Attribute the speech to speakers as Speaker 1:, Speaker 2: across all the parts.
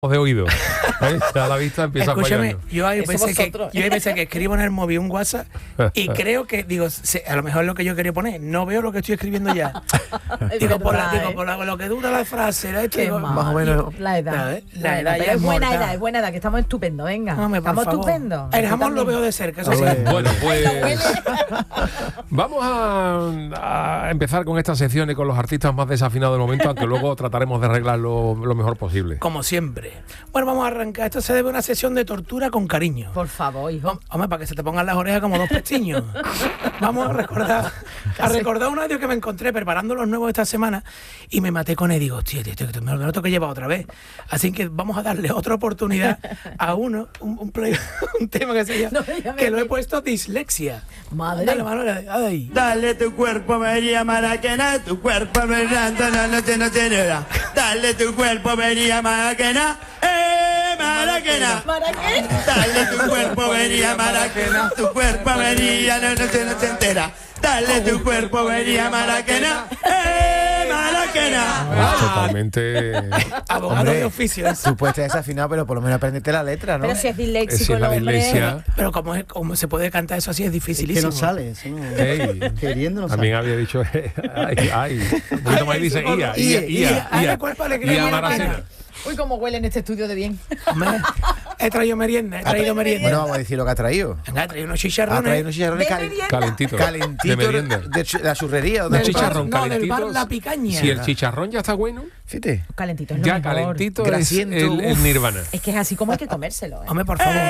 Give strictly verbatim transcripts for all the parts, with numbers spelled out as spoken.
Speaker 1: de oído. ¿Eh? A la vista empieza a
Speaker 2: Escúchame,
Speaker 1: fallarnos.
Speaker 2: yo hay, veces que,
Speaker 3: vosotros.
Speaker 2: yo hay veces que escribo en el móvil un WhatsApp y creo que, digo, se- a lo mejor es lo que yo quería poner, no veo lo que estoy escribiendo ya.
Speaker 3: Es
Speaker 2: digo, por, la,
Speaker 3: verdad,
Speaker 2: digo
Speaker 3: ¿eh?
Speaker 2: por la- lo que dura la frase, la,
Speaker 3: Qué
Speaker 2: digo,
Speaker 3: mal.
Speaker 4: más o menos.
Speaker 3: La edad.
Speaker 2: ¿sabes? La
Speaker 3: La
Speaker 2: edad
Speaker 3: edad.
Speaker 2: ya
Speaker 3: Pero
Speaker 2: es
Speaker 3: es buena
Speaker 2: mortal.
Speaker 3: edad, es buena edad, que estamos estupendos, venga.
Speaker 2: Hombre, por
Speaker 3: estamos
Speaker 2: favor.
Speaker 3: estupendos.
Speaker 2: El
Speaker 3: Tú
Speaker 2: jamón lo
Speaker 3: también.
Speaker 2: veo de cerca, eso sí.
Speaker 4: Ole.
Speaker 1: Bueno, pues vamos a, a empezar con esta sección y con los artistas más desafinados del momento, aunque luego trataremos de arreglarlo lo mejor posible.
Speaker 2: Como siempre. Bueno, vamos a arrancar. Esto se debe a una sesión de tortura con cariño.
Speaker 3: Por favor, hijo.
Speaker 2: Hombre, para que se te pongan las orejas como dos pestiños. Vamos a recordar a recordar un audio que me encontré preparando los nuevos esta semana y me maté con él. Digo, hostia, tío, tío, me lo tengo que llevar otra vez. Así que vamos a darle otra oportunidad a uno, un, un, play- un tema que se llama,
Speaker 3: No, ya me
Speaker 2: que lo he
Speaker 3: vi.
Speaker 2: puesto dislexia.
Speaker 3: Madre.
Speaker 2: Dale, Manuel, ahí.
Speaker 5: Dale tu cuerpo, María Maraquena, tu cuerpo me randa, no, no, no, no, no. Dale tu cuerpo, María Maraquena, eh, Maraquena.
Speaker 3: ¿Para qué?
Speaker 5: Dale tu cuerpo, María Maraquena, tu cuerpo, María, no, no, no, no se entera. Dale tu cuerpo, María Maraquena, eh, Maraquena.
Speaker 1: Totalmente.
Speaker 2: Abogado
Speaker 4: Hombre,
Speaker 2: de oficio. ¿eh?
Speaker 4: Tú puedes tener desafinado, pero por lo menos aprendete la letra, ¿no?
Speaker 3: Pero si es
Speaker 1: Si
Speaker 3: disléxico
Speaker 1: es
Speaker 3: el
Speaker 1: la
Speaker 3: hombre.
Speaker 1: dislexia.
Speaker 2: Pero como, es, como se puede cantar eso así es
Speaker 6: Es que
Speaker 2: dificilísimo.
Speaker 6: no sale, eso no.
Speaker 1: Ey.
Speaker 6: Queriendo no sale.
Speaker 1: También había dicho, eh, ay, ay. Un poquito más y dice, ia, ia, ia,
Speaker 2: Ay,
Speaker 1: ia.
Speaker 2: el cuerpo alegría,
Speaker 1: Ia
Speaker 2: buena
Speaker 1: Maracena.
Speaker 2: pena.
Speaker 3: Uy, cómo huele en este estudio de bien.
Speaker 2: Hombre, he traído merienda, he traído merienda.
Speaker 4: Bueno, vamos a decir lo que ha traído.
Speaker 2: Venga, he traído unos
Speaker 4: Ha
Speaker 2: chicharrones.
Speaker 4: traído unos chicharrones
Speaker 3: De
Speaker 4: cal-
Speaker 3: merienda.
Speaker 1: Calentito.
Speaker 4: calentitos
Speaker 1: De merienda.
Speaker 4: de chu- la churrería. ¿dónde
Speaker 1: Un
Speaker 2: Del
Speaker 4: has comprado?
Speaker 1: chicharrón
Speaker 2: bar- no, del
Speaker 1: calentito.
Speaker 2: bar La Picaña.
Speaker 1: Si el chicharrón ya está bueno,
Speaker 4: Fíjate.
Speaker 3: Calentito es lo
Speaker 1: ya
Speaker 3: mejor.
Speaker 1: calentito es
Speaker 4: Grasiento,
Speaker 1: el, el
Speaker 4: uf.
Speaker 1: nirvana.
Speaker 3: Es que es así como hay que comérselo, ¿eh?
Speaker 2: Hombre, por favor.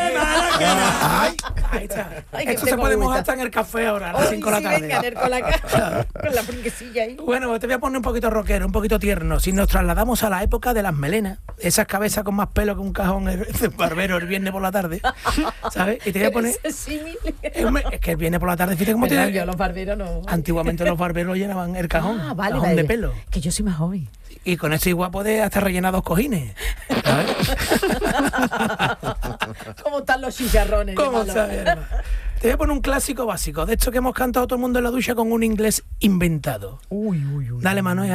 Speaker 4: Ay,
Speaker 2: Ahí está.
Speaker 3: Ay, que
Speaker 2: Esto se
Speaker 3: tengo
Speaker 2: puede mojar
Speaker 3: agüita.
Speaker 2: hasta en el café ahora, a las
Speaker 3: Ay,
Speaker 2: cinco de la
Speaker 3: sí,
Speaker 2: tarde.
Speaker 3: venga, Ner, con la, ca- con la pringuesilla ahí.
Speaker 2: Bueno, pues te voy a poner un poquito rockero, un poquito tierno. Si nos trasladamos a la época de las melenas, esas cabezas con más pelo que un cajón el, el barbero el viernes por la tarde, ¿sabes? Y te voy a poner...
Speaker 3: Ese símil.
Speaker 2: Es, hombre, es que el viernes por la tarde, fíjate cómo
Speaker 3: Perdón,
Speaker 2: tiene...
Speaker 3: yo los barberos no.
Speaker 2: Antiguamente los barberos llenaban el cajón,
Speaker 3: Ah, vale,
Speaker 2: cajón
Speaker 3: vale.
Speaker 2: de pelo.
Speaker 3: Que yo soy más joven.
Speaker 2: Y con eso igual puedes hasta rellenar dos cojines. ¿Sabes?
Speaker 3: ¿Cómo están los chicharrones?
Speaker 2: ¿Cómo
Speaker 3: Qué malo.
Speaker 2: sabes, hermano? Te voy a poner un clásico básico, de hecho que hemos cantado todo el mundo en la ducha con un inglés inventado.
Speaker 3: Uy, uy, uy.
Speaker 2: Dale, Manuel.